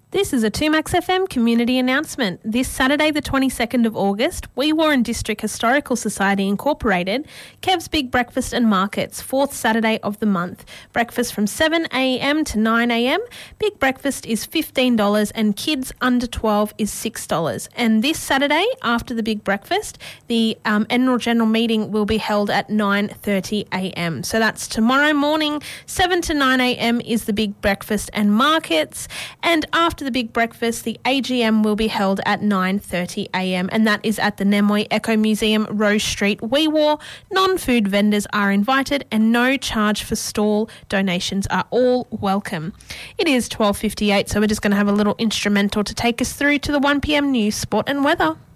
This is a 2Max FM community announcement. This Saturday, the 22nd of August, Wee Warren District Historical Society Incorporated, Kev's Big Breakfast and Markets, 4th Saturday of the month. Breakfast from 7am to 9am. Big breakfast is $15 and kids under 12 is $6. And this Saturday, after the big breakfast, the annual general meeting will be held at 9:30am. So that's tomorrow morning, 7 to 9am is the big breakfast and markets. And after the big breakfast, the AGM will be held at 9:30am, and that is at the Nemoy Eco Museum, Rose Street, Wee Waa. Non-food vendors are invited and no charge for stall donations are all welcome. It is 12:58, so we're just going to have a little instrumental to take us through to the 1pm news, sport and weather.